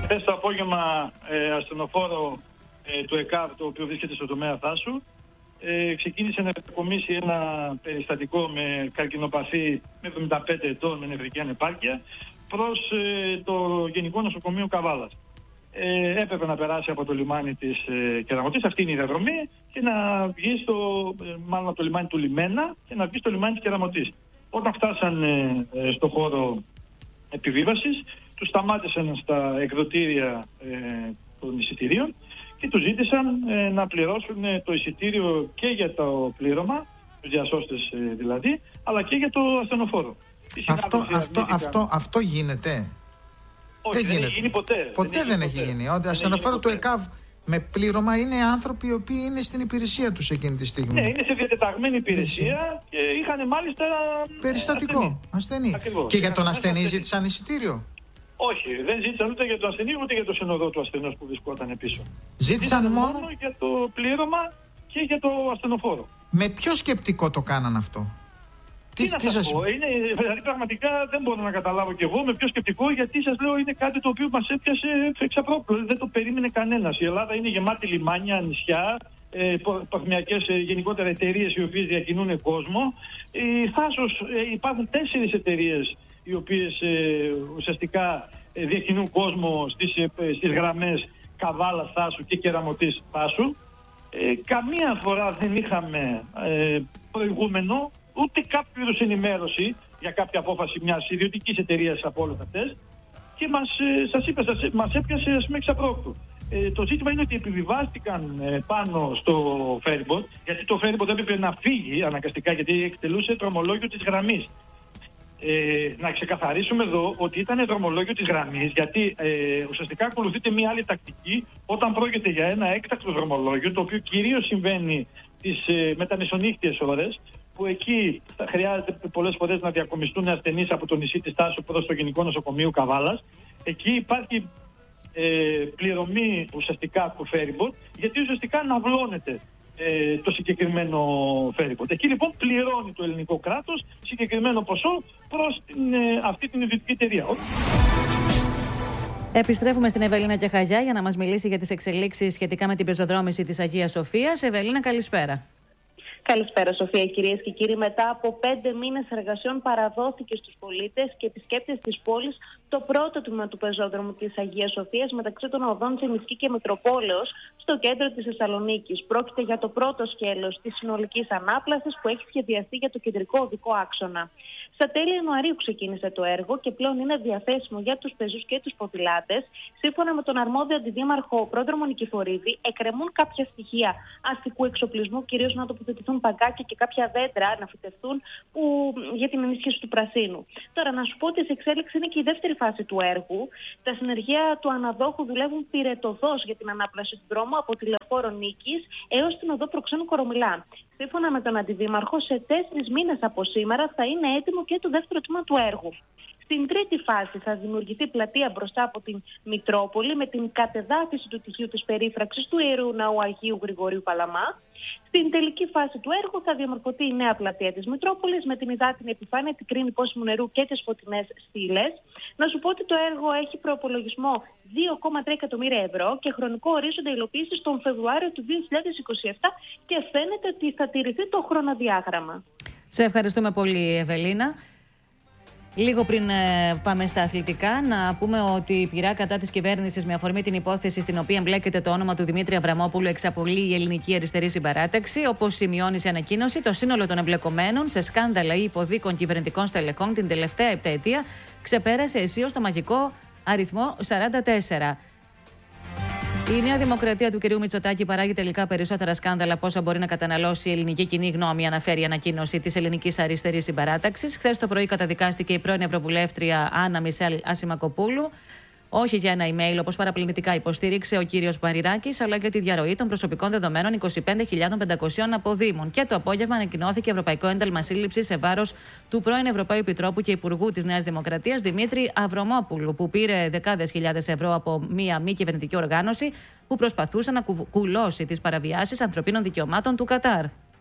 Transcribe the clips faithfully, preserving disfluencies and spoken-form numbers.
Χθες το απόγευμα ε, ασθενοφόρο ε, του ΕΚΑΒ, το οποίο βρίσκεται στο τομέα Θάσου, ε, ξεκίνησε να εκομίσει ένα περιστατικό με καρκινοπαθή με εβδομήντα πέντε ετών με νευρική ανεπάρκεια προς ε, το Γενικό Νοσοκομείο Καβάλας. Ε, έπρεπε να περάσει από το λιμάνι της ε, Κεραμωτής, αυτή είναι η διαδρομή, και να βγει στο, ε, μάλλον από το λιμάνι του Λιμένα και να βγει στο λιμάνι της Κεραμωτής. Όταν φτάσαν ε, ε, στο χώρο επιβίβασης, τους σταμάτησαν στα εκδοτήρια ε, των εισιτηρίων και τους ζήτησαν ε, να πληρώσουν ε, το εισιτήριο και για το πλήρωμα, τους διασώστες ε, δηλαδή, αλλά και για το ασθενοφόρο. Αυτό, αυτό, αυτό, αυτό γίνεται. Όχι, δεν, δεν έχει γίνει ποτέ. Ποτέ δεν, δεν έχει γίνει. γίνει. Ότι ασθενοφόρο του ΕΚΑΒ με πλήρωμα είναι άνθρωποι οι οποίοι είναι στην υπηρεσία τους εκείνη τη στιγμή. Ναι, είναι σε διατεταγμένη υπηρεσία και είχαν μάλιστα περιστατικό, ασθενή. ασθενή. Και για τον ασθενή ζήτησαν εισιτήριο? Όχι, δεν ζήτησαν ούτε για τον ασθενή ούτε για το συνοδό του ασθενούς που βρισκόταν πίσω. Ζήτησαν, ζήτησαν μόνο... μόνο για το πλήρωμα και για το ασθενοφόρο. Με ποιο σκεπτικό το κάναν αυτό? Τι, τι να σας σας πω, είναι, δηλαδή πραγματικά δεν μπορώ να καταλάβω κι εγώ με ποιο σκεπτικό, γιατί σας λέω είναι κάτι το οποίο μας έπιασε εξαπρόπτω, δεν το περίμενε κανένας. Η Ελλάδα είναι γεμάτη λιμάνια, νησιά, ε, παχμιακές ε, γενικότερα εταιρείες οι οποίες διακινούν κόσμο. Η Θάσος, ε, υπάρχουν τέσσερις εταιρείες οι οποίες ε, ουσιαστικά ε, διακινούν κόσμο στις, ε, στις γραμμές Καβάλας Θάσου και Κεραμωτής Θάσου. Ε, καμία φορά δεν είχαμε ε, προηγούμενο, ούτε κάποιο είδους ενημέρωση για κάποια απόφαση μιας ιδιωτικής εταιρείας από όλες αυτές, και μας, ε, σας είπα, σας, μας έπιασε ας πούμε εξαπρόπτου. Ε, το ζήτημα είναι ότι επιβιβάστηκαν ε, πάνω στο ferryboat, γιατί το ferryboat έπρεπε να φύγει αναγκαστικά, γιατί εκτελούσε δρομολόγιο της γραμμής. Ε, να ξεκαθαρίσουμε εδώ ότι ήταν δρομολόγιο της γραμμής, γιατί ε, ουσιαστικά ακολουθείται μια άλλη τακτική όταν πρόκειται για ένα έκτακτο δρομολόγιο, το οποίο κυρίως συμβαίνει τις ε, μεταμεσονύχτιες ώρες, που εκεί θα χρειάζεται πολλές φορές να διακομιστούν ασθενείς από το νησί της Θάσου προς το Γενικό Νοσοκομείο Καβάλας. Εκεί υπάρχει ε, πληρωμή ουσιαστικά του ferryboat, γιατί ουσιαστικά αναβλώνεται ε, το συγκεκριμένο ferryboat. Εκεί λοιπόν πληρώνει το ελληνικό κράτος συγκεκριμένο ποσό προς την, ε, αυτή την ιδιωτική εταιρεία. Επιστρέφουμε στην Ευελίνα Κεχαγιά για να μας μιλήσει για τις εξελίξεις σχετικά με την πεζοδρόμηση της Αγίας Σοφίας. Ευελίνα, καλησπέρα. Καλησπέρα, Σοφία. Κυρίες και κύριοι, μετά από πέντε μήνες εργασιών παραδόθηκε στους πολίτες και επισκέπτες της πόλης το πρώτο τμήμα του πεζόδρομου της Αγίας Σοφίας μεταξύ των οδών Τσιμισκή και Μητροπόλεως στο κέντρο της Θεσσαλονίκης. Πρόκειται για το πρώτο σκέλος της συνολικής ανάπλασης που έχει σχεδιαστεί για το κεντρικό οδικό άξονα. Στα τέλη Ιανουαρίου ξεκίνησε το έργο και πλέον είναι διαθέσιμο για τους πεζούς και τους ποδηλάτες. Σύμφωνα με τον αρμόδιο αντιδήμαρχο Πρόδρομο Νικηφορίδη, εκκρεμούν κάποια στοιχεία αστικού εξοπλισμού, κυρίως να τοποθετηθούν παγκάκια και κάποια δέντρα να φυτευτούν που, για την ενίσχυση του πρασίνου. Τώρα, να σου πω ότι σε εξέλιξη είναι και η δεύτερη φάση του έργου. Τα συνεργεία του αναδόχου δουλεύουν πυρετοδός για την ανάπλαση του δρόμου από τη Λεωφόρο Νίκης έως την οδό Προξένου Κορομιλά. Σύμφωνα με τον Αντιδήμαρχο, σε τέσσερις μήνες από σήμερα θα είναι έτοιμο και το δεύτερο τμήμα του έργου. Στην τρίτη φάση θα δημιουργηθεί πλατεία μπροστά από την Μητρόπολη με την κατεδάφιση του τυχείου της περίφραξης του Ιερού Ναού Αγίου Γρηγορίου Παλαμά. Στην τελική φάση του έργου θα διαμορφωθεί η νέα πλατεία της Μητρόπολης με την υδάτινη επιφάνεια, την κρίνη πόσιμου νερού και τις φωτεινές στήλες. Να σου πω ότι το έργο έχει προϋπολογισμό δύο κόμμα τρία εκατομμύρια ευρώ και χρονικό ορίζοντα υλοποίησης τον Φεβρουάριο του δύο χιλιάδες είκοσι επτά και φαίνεται ότι θα τηρηθεί το χρονοδιάγραμμα. Σε ευχαριστούμε πολύ, Ευελίνα. Λίγο πριν ε, πάμε στα αθλητικά, να πούμε ότι η πειρά κατά της κυβέρνησης με αφορμή την υπόθεση στην οποία εμπλέκεται το όνομα του Δημήτρη Αβραμόπουλου εξαπολύει η Ελληνική Αριστερή Συμπαράταξη. Όπως σημειώνει σε ανακοίνωση, το σύνολο των εμπλεκομένων σε σκάνδαλα ή υποδίκων κυβερνητικών στελεχών την τελευταία επταετία ξεπέρασε αισίως το μαγικό αριθμό σαράντα τέσσερα. Η Νέα Δημοκρατία του κ. Μητσοτάκη παράγει τελικά περισσότερα σκάνδαλα από όσα μπορεί να καταναλώσει η ελληνική κοινή γνώμη, αναφέρει η ανακοίνωση της Ελληνικής Αριστερής Συμπαράταξης. Χθες το πρωί καταδικάστηκε η πρώην Ευρωβουλεύτρια Άννα Μισελ Ασημακοπούλου. Όχι για ένα email, όπως παραπλανητικά υποστήριξε ο κύριος Μαρινάκης, αλλά για τη διαρροή των προσωπικών δεδομένων είκοσι πέντε χιλιάδες πεντακόσιων αποδήμων. Και το απόγευμα ανακοινώθηκε Ευρωπαϊκό Ένταλμα Σύλληψης σε βάρος του πρώην Ευρωπαίου Επιτρόπου και Υπουργού της Νέας Δημοκρατίας Δημήτρη Αβραμόπουλου, που πήρε δεκάδες χιλιάδες ευρώ από μία μη κυβερνητική οργάνωση που προσπαθούσε να κουλώσει τις παραβιάσεις ανθρωπίνων δικαιωμάτων του Κατάρ.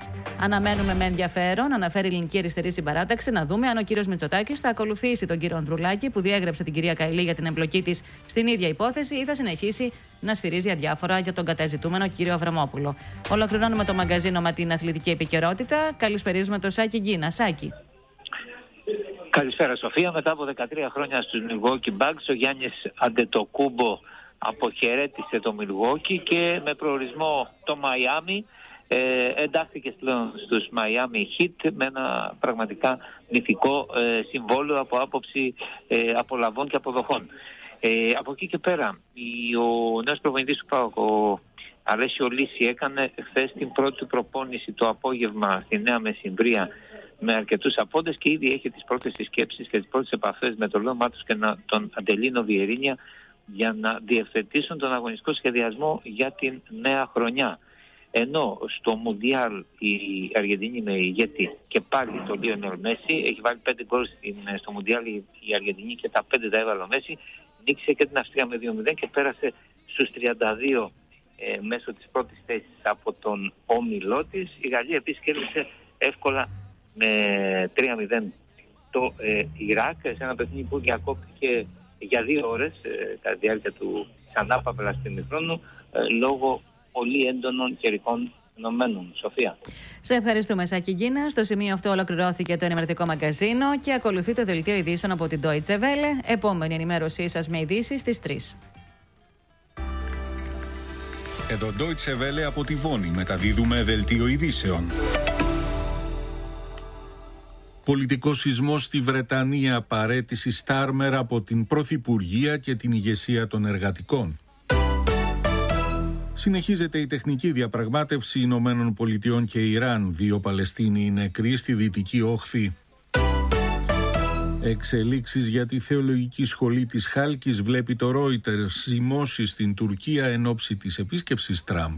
Αναμένουμε με ενδιαφέρον, αναφέρει η Ελληνική Αριστερή Συμπαράταξη, να δούμε αν ο κύριος Μητσοτάκης θα ακολουθήσει τον κύριο Ανδρουλάκη που διέγραψε την κυρία Καηλή για την εμπλοκή της στην ίδια υπόθεση ή θα συνεχίσει να σφυρίζει αδιάφορα για τον καταζητούμενο κύριο Αβραμόπουλο. Ολοκληρώνουμε το μαγκαζίνο με την αθλητική επικαιρότητα. Καλησπερίζουμε τον Σάκη Γκίνα. Σάκη. Καλησπέρα Σοφία. Μετά από δεκατρία χρόνια στους Milwaukee Bucks, ο Γιάννης Αντετοκούμπο αποχαιρέτησε το Milwaukee και με προορισμό το Μαϊάμι ε, εντάχθηκε στους Miami Heat με ένα πραγματικά μυθικό ε, συμβόλαιο από άποψη ε, απολαβών και αποδοχών. Ε, από εκεί και πέρα, η, ο νέος προπονητής του ΠΑΟΚ, ο Αλέσιο Λύση, έκανε χθες την πρώτη του προπόνηση το απόγευμα στη Νέα Μεσημβρία με αρκετούς απόντες και ήδη έχει τις πρώτες συσκέψεις και τις πρώτες επαφές με τον Λέο Μάτος και να, τον Αντελίνο Βιερίνια για να διευθετήσουν τον αγωνιστικό σχεδιασμό για την νέα χρονιά. Ενώ στο Μουντιάλ η Αργεντινή με ηγέτη και πάλι το Λίονελ Μέση, έχει βάλει πέντε γκολ στο Μουντιάλ η Αργεντινή και τα πέντε τα έβαλε ο Μέση, νίκησε και την Αυστρία με δύο μηδέν και πέρασε στους τριάντα δύο ε, μέσω της πρώτης θέσης από τον όμιλό της. Η Γαλλία επίσης κέρδισε εύκολα με τρία μηδέν το ε, Ιράκ σε ένα παιχνίδι που διακόπτηκε για δύο ώρες ε, κατά τη διάρκεια του ξανά παπελαστήμι χρόνου ε, λόγω πολύ έντονων καιρικών φαινομένων. Σοφία. Σε ευχαριστούμε, Σάκη Γκίνα. Στο σημείο αυτό ολοκληρώθηκε το ενημερωτικό μαγκαζίνο και ακολουθεί το δελτίο ειδήσεων από την Deutsche Welle. Επόμενη ενημέρωσή σας με ειδήσεις στις τρεις. Εδώ Deutsche Welle από τη Βόνη μεταδίδουμε δελτίο ειδήσεων. Πολιτικός σεισμός στη Βρετανία, παραίτηση Στάρμερ από την Πρωθυπουργία και την ηγεσία των εργατικών. Συνεχίζεται η τεχνική διαπραγμάτευση Ηνωμένων Πολιτειών και Ιράν. Δύο Παλαιστίνοι νεκροί στη Δυτική Όχθη. Εξελίξεις για τη θεολογική σχολή της Χάλκης βλέπει το Reuters. Ζυμώσεις στην Τουρκία εν ώψη της επίσκεψης Τραμπ.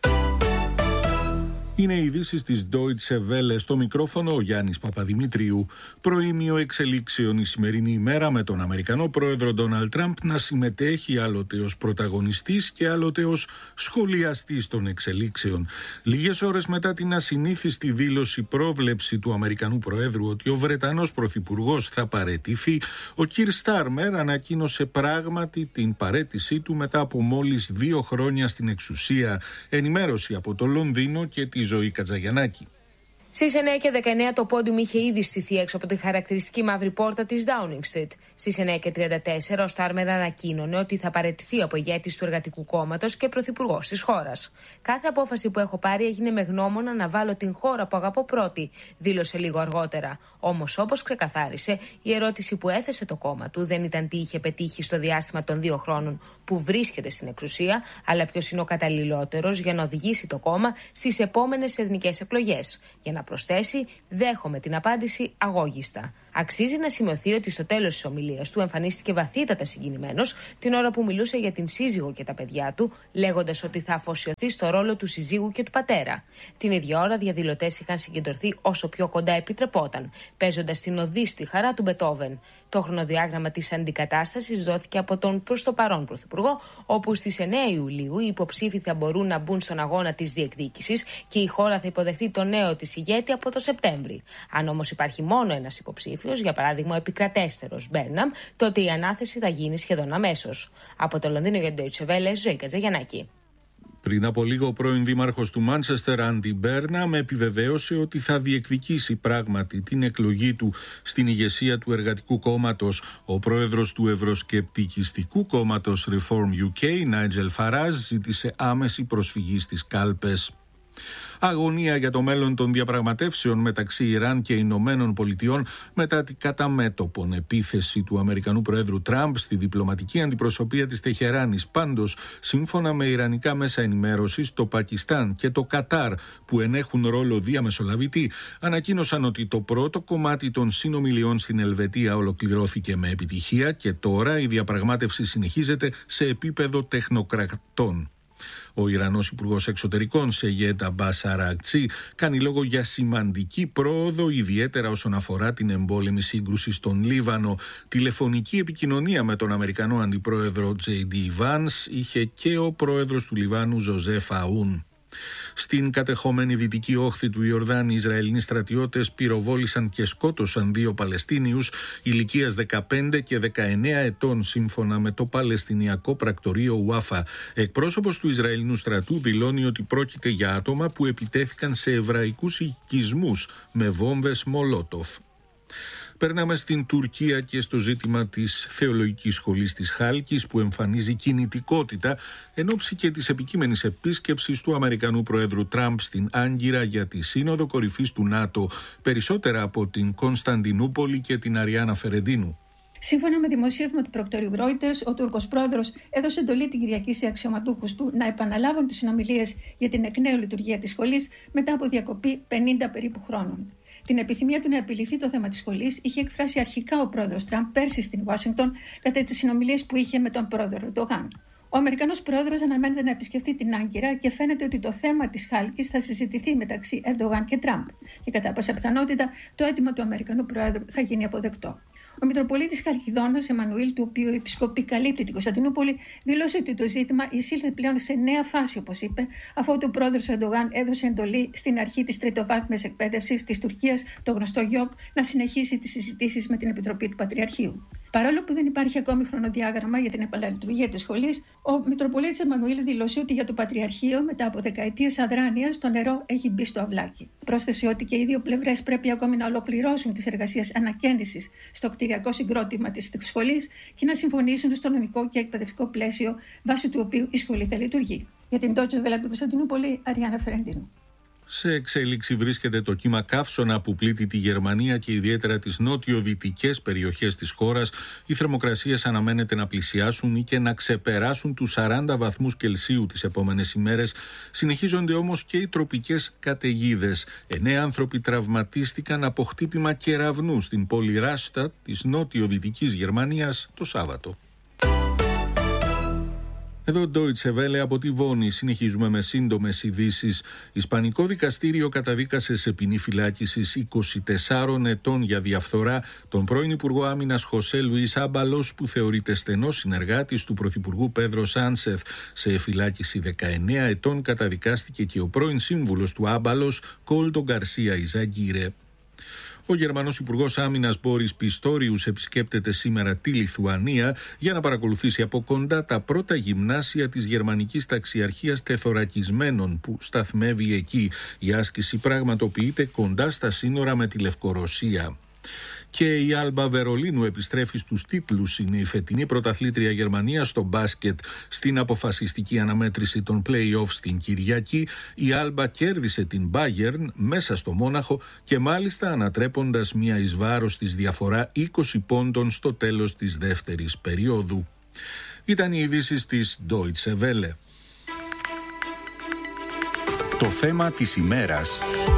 Είναι οι ειδήσεις της Deutsche Welle, στο μικρόφωνο ο Γιάννης Παπαδημητρίου. Προήμιο εξελίξεων η σημερινή ημέρα με τον Αμερικανό πρόεδρο Ντόναλντ Τραμπ να συμμετέχει άλλοτε ως πρωταγωνιστής και άλλοτε ως σχολιαστής των εξελίξεων. Λίγες ώρες μετά την ασυνήθιστη δήλωση πρόβλεψη του Αμερικανού Προέδρου ότι ο Βρετανός Πρωθυπουργός θα παραιτηθεί, ο Κιρ Στάρμερ ανακοίνωσε πράγματι την παραίτησή του μετά από μόλις δύο χρόνια στην εξουσία. Ενημέρωση από το Λονδίνο και τη Ζωή Κατζαγιαννάκη. Στις εννιά και δεκαεννιά το πόντιουμ είχε ήδη στηθεί έξω από τη χαρακτηριστική μαύρη πόρτα της Downing Street. Στις εννιά και τριάντα τέσσερα ο Στάρμερ ανακοίνωνε ότι θα παραιτηθεί από ηγέτης του Εργατικού Κόμματος και πρωθυπουργός της χώρας. Κάθε απόφαση που έχω πάρει έγινε με γνώμονα να βάλω την χώρα που αγαπώ πρώτη, δήλωσε λίγο αργότερα. Όμως, όπως ξεκαθάρισε, η ερώτηση που έθεσε το κόμμα του δεν ήταν τι είχε πετύχει στο διάστημα των δύο χρόνων που βρίσκεται στην εξουσία, αλλά ποιος είναι ο καταλληλότερος για να οδηγήσει το κόμμα στις επόμενες εθνικές εκλογές. Για να προσθέσει, δέχομαι την απάντηση αγώγιστα. Αξίζει να σημειωθεί ότι στο τέλος της ομιλίας του εμφανίστηκε βαθύτατα συγκινημένος την ώρα που μιλούσε για την σύζυγο και τα παιδιά του, λέγοντας ότι θα αφοσιωθεί στο ρόλο του συζύγου και του πατέρα. Την ίδια ώρα, διαδηλωτές είχαν συγκεντρωθεί όσο πιο κοντά επιτρεπόταν, παίζοντας την οδή στη χαρά του Μπετόβεν. Το χρονοδιάγραμμα της αντικατάστασης δόθηκε από τον προς το παρόν Πρωθυπουργό, όπου στις εννέα Ιουλίου οι υποψήφοι θα μπορούν να μπουν στον αγώνα της διεκδίκησης και η χώρα θα υποδεχθεί το νέο της ηγέτη από το Σεπτέμβρη. Αν όμως υπάρχει μόνο ένας υποψήφιος, για παράδειγμα ο επικρατέστερος Μπέρναμ, τότε η ανάθεση θα γίνει σχεδόν αμέσως. Από το Λονδίνο για την Deutsche Welle, Ζωή Κατζαγιαννάκη. Πριν από λίγο, ο πρώην δήμαρχος του Μάντσεστερ, Άντι Μπέρναμ, επιβεβαίωσε ότι θα διεκδικήσει πράγματι την εκλογή του στην ηγεσία του Εργατικού Κόμματος. Ο πρόεδρος του ευρωσκεπτικιστικού κόμματος Reform γιου κέι, Νάιτζελ Φαράζ, ζήτησε άμεση προσφυγή στις κάλπες. Αγωνία για το μέλλον των διαπραγματεύσεων μεταξύ Ιράν και Ηνωμένων Πολιτειών μετά την κατά μέτωπον επίθεση του Αμερικανού Προέδρου Τραμπ στη διπλωματική αντιπροσωπεία της Τεχεράνης. Πάντως, σύμφωνα με ιρανικά μέσα ενημέρωσης, το Πακιστάν και το Κατάρ, που ενέχουν ρόλο διαμεσολαβητή, ανακοίνωσαν ότι το πρώτο κομμάτι των συνομιλιών στην Ελβετία ολοκληρώθηκε με επιτυχία και τώρα η διαπραγμάτευση συνεχίζεται σε επίπεδο τεχνοκρατών. Ο Ιρανός Υπουργός Εξωτερικών Σεγέτ Αμπάς Αρακτσί κάνει λόγο για σημαντική πρόοδο, ιδιαίτερα όσον αφορά την εμπόλεμη σύγκρουση στον Λίβανο. Τηλεφωνική επικοινωνία με τον Αμερικανό Αντιπρόεδρο τζέι ντι Vance είχε και ο πρόεδρος του Λιβάνου Ζωζέφ Αούν. Στην κατεχόμενη δυτική όχθη του Ιορδάνη, οι Ισραηλινοί στρατιώτες πυροβόλησαν και σκότωσαν δύο Παλαιστίνιους ηλικίας δεκαπέντε και δεκαεννέα ετών, σύμφωνα με το Παλαιστινιακό πρακτορείο Ουάφα. Εκπρόσωπος του Ισραηλινού στρατού δηλώνει ότι πρόκειται για άτομα που επιτέθηκαν σε εβραϊκούς οικισμούς με βόμβες Μολότοφ. Περνάμε στην Τουρκία και στο ζήτημα της Θεολογικής Σχολής της Χάλκης, που εμφανίζει κινητικότητα εν ώψη και της επικείμενης επίσκεψης του Αμερικανού Προέδρου Τραμπ στην Άγκυρα για τη Σύνοδο Κορυφής του ΝΑΤΟ, περισσότερα από την Κωνσταντινούπολη και την Αριάννα Φερεντίνου. Σύμφωνα με δημοσίευμα του πρακτορείου Reuters, ο Τούρκος πρόεδρος έδωσε εντολή την Κυριακή σε αξιωματούχους του να επαναλάβουν τις συνομιλίες για την εκ νέου λειτουργία της σχολής μετά από διακοπή πενήντα περίπου χρόνων. Την επιθυμία του να επιληθεί το θέμα της σχολής είχε εκφράσει αρχικά ο πρόεδρος Τραμπ πέρσι στην Ουάσιγκτον κατά τις συνομιλίες που είχε με τον πρόεδρο Ερντογάν. Ο Αμερικανός πρόεδρος αναμένεται να επισκεφθεί την Άγκυρα και φαίνεται ότι το θέμα της Χάλκης θα συζητηθεί μεταξύ Ερντογάν και Τραμπ. Και κατά πάσα πιθανότητα το αίτημα του Αμερικανού πρόεδρου θα γίνει αποδεκτό. Ο Μητροπολίτης Χαλκιδόνας Εμμανουήλ, του οποίου η επισκοπή καλύπτει την Κωνσταντινούπολη, δήλωσε ότι το ζήτημα εισήλθε πλέον σε νέα φάση, όπως είπε, αφού ο πρόεδρος Ερντογάν έδωσε εντολή στην αρχή της τριτοβάθμιας εκπαίδευσης της Τουρκίας, το γνωστό γιοκ, να συνεχίσει τις συζητήσεις με την Επιτροπή του Πατριαρχείου. Παρόλο που δεν υπάρχει ακόμη χρονοδιάγραμμα για την επαναλειτουργία της σχολής, ο Μητροπολίτης Εμμανουήλ δήλωσε ότι για το Πατριαρχείο, μετά από δεκαετίες αδράνειας, το νερό έχει μπει στο αυλάκι. Πρόσθεσε ότι και οι δύο πλευρές πρέπει ακόμη να ολοκληρώσουν τις εργασίες ανακαίνησης στο κτηριακό συγκρότημα της σχολής και να συμφωνήσουν στο νομικό και εκπαιδευτικό πλαίσιο βάσει του οποίου η σχολή θα λειτουργεί. Για την Deutsche Welle από την Κωνσταντινούπολη, Αριάννα Φερεντίνου. Σε εξέλιξη βρίσκεται το κύμα καύσωνα που πλήττει τη Γερμανία και ιδιαίτερα τις νότιο-δυτικές περιοχές της χώρας. Οι θερμοκρασίες αναμένεται να πλησιάσουν ή και να ξεπεράσουν τους σαράντα βαθμούς Κελσίου τις επόμενες ημέρες. Συνεχίζονται όμως και οι τροπικές καταιγίδες. Εννέα άνθρωποι τραυματίστηκαν από χτύπημα κεραυνού στην πόλη Ράστατ της νότιο-δυτικής Γερμανίας το Σάββατο. Εδώ Deutsche Welle από τη Βόνη. Συνεχίζουμε με σύντομες ειδήσεις. Ισπανικό δικαστήριο καταδίκασε σε ποινή φυλάκισης είκοσι τεσσάρων ετών για διαφθορά τον πρώην Υπουργό Άμυνας Χωσέ Λουίς Άμπαλος, που θεωρείται στενός συνεργάτης του Πρωθυπουργού Πέδρο Σάνσεθ. Σε φυλάκιση δεκαεννέα ετών καταδικάστηκε και ο πρώην σύμβουλος του Άμπαλος, Κόλτο Γκαρσία Ιζαγκύρε. Ο Γερμανός Υπουργός Άμυνας Μπόρις Πιστόριους επισκέπτεται σήμερα τη Λιθουανία για να παρακολουθήσει από κοντά τα πρώτα γυμνάσια της γερμανικής ταξιαρχίας τεθωρακισμένων που σταθμεύει εκεί. Η άσκηση πραγματοποιείται κοντά στα σύνορα με τη Λευκορωσία. Και η Άλμπα Βερολίνου επιστρέφει στους τίτλους. Είναι η φετινή πρωταθλήτρια Γερμανία στο μπάσκετ. Στην αποφασιστική αναμέτρηση των play-off στην Κυριακή, η Άλμπα κέρδισε την Bayern μέσα στο Μόναχο και μάλιστα ανατρέποντας μια εις βάρος της διαφορά είκοσι πόντων στο τέλος της δεύτερης περίοδου. Ήταν οι ειδήσεις της Deutsche Welle. Το θέμα της ημέρας.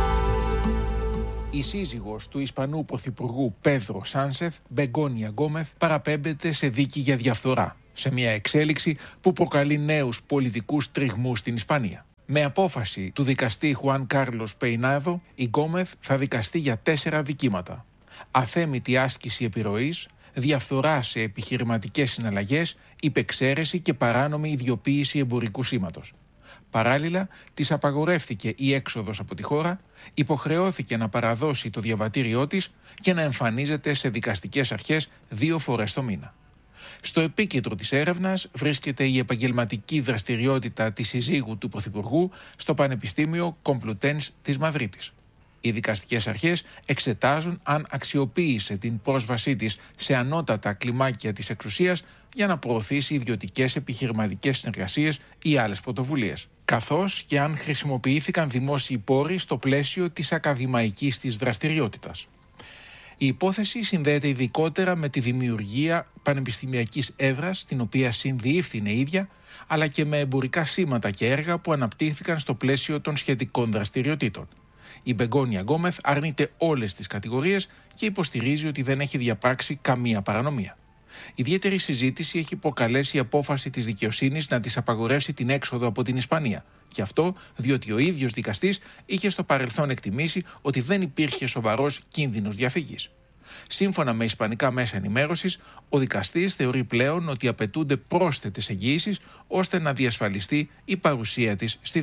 Η σύζυγος του Ισπανού Πρωθυπουργού Πέδρο Σάνσεθ, Μπεγκόνια Γκόμεθ, παραπέμπεται σε δίκη για διαφθορά, σε μια εξέλιξη που προκαλεί νέους πολιτικούς τριγμούς στην Ισπανία. Με απόφαση του δικαστή Χουάν Κάρλος Πεϊνάδο, η Γκόμεθ θα δικαστεί για τέσσερα δικήματα. Αθέμητη άσκηση επιρροής, διαφθορά σε επιχειρηματικές συναλλαγές, υπεξαίρεση και παράνομη ιδιοποίηση εμπορικού σήματος. Παράλληλα, της απαγορεύθηκε η έξοδος από τη χώρα, υποχρεώθηκε να παραδώσει το διαβατήριό της και να εμφανίζεται σε δικαστικές αρχές δύο φορές το μήνα. Στο επίκεντρο της έρευνας βρίσκεται η επαγγελματική δραστηριότητα της συζύγου του Πρωθυπουργού στο Πανεπιστήμιο Κομπλουτένς της Μαδρίτης. Οι δικαστικές αρχές εξετάζουν αν αξιοποίησε την πρόσβασή της σε ανώτατα κλιμάκια της εξουσίας για να προωθήσει ιδιωτικές επιχειρηματικές συνεργασίες ή άλλες πρωτοβουλίες, καθώς και αν χρησιμοποιήθηκαν δημόσιοι πόροι στο πλαίσιο της ακαδημαϊκής της δραστηριότητας. Η υπόθεση συνδέεται ειδικότερα με τη δημιουργία πανεπιστημιακής έδρας, στην οποία συνδιεύθυνε η ίδια, αλλά και με εμπορικά σήματα και έργα που αναπτύχθηκαν στο πλαίσιο των σχετικών δραστηριοτήτων. Η Μπεγκόνια Γκόμεθ αρνείται όλες τις κατηγορίες και υποστηρίζει ότι δεν έχει διαπράξει καμία παρανομία. Ιδιαίτερη συζήτηση έχει προκαλέσει η απόφαση της δικαιοσύνης να της απαγορεύσει την έξοδο από την Ισπανία. Και αυτό διότι ο ίδιος δικαστής είχε στο παρελθόν εκτιμήσει ότι δεν υπήρχε σοβαρός κίνδυνος διαφυγής. Σύμφωνα με ισπανικά μέσα ενημέρωσης, ο δικαστής θεωρεί πλέον ότι απαιτούνται πρόσθετες εγγυήσεις ώστε να διασφαλιστεί η παρουσία της στη δίκη.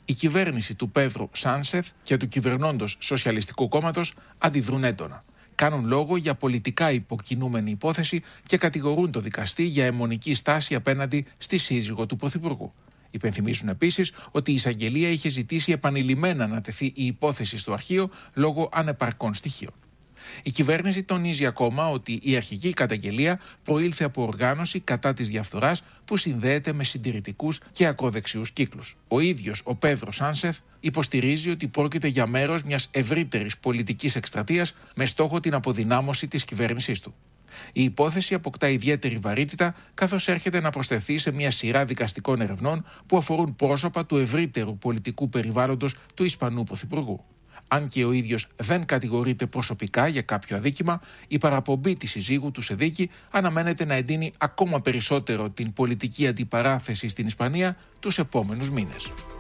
Η κυβέρνηση του Πέδρο Σάνσεθ και του κυβερνώντος Σοσιαλιστικού Κόμματος αντιδρούν έντονα. Κάνουν λόγο για πολιτικά υποκινούμενη υπόθεση και κατηγορούν το δικαστή για αιμονική στάση απέναντι στη σύζυγο του Πρωθυπουργού. Υπενθυμίζουν επίσης ότι η εισαγγελία είχε ζητήσει επανειλημμένα να τεθεί η υπόθεση στο αρχείο λόγω ανεπαρκών στοιχείων. Η κυβέρνηση τονίζει ακόμα ότι η αρχική καταγγελία προήλθε από οργάνωση κατά της διαφθοράς που συνδέεται με συντηρητικούς και ακροδεξιούς κύκλους. Ο ίδιος ο Πέδρο Σάνσεθ υποστηρίζει ότι πρόκειται για μέρος μιας ευρύτερης πολιτικής εκστρατείας με στόχο την αποδυνάμωση της κυβέρνησής του. Η υπόθεση αποκτά ιδιαίτερη βαρύτητα καθώς έρχεται να προσθεθεί σε μια σειρά δικαστικών ερευνών που αφορούν πρόσωπα του ευρύτερου πολιτικού περιβάλλοντος του Ισπανού Πρωθυπουργού. Αν και ο ίδιος δεν κατηγορείται προσωπικά για κάποιο αδίκημα, η παραπομπή της συζύγου του σε δίκη αναμένεται να εντείνει ακόμα περισσότερο την πολιτική αντιπαράθεση στην Ισπανία τους επόμενους μήνες.